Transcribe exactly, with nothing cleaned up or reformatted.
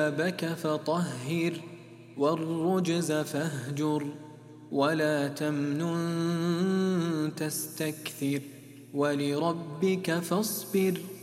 ثيابك فطهر والرجز فاهجر ولا تمنن تستكثر ولربك فاصبر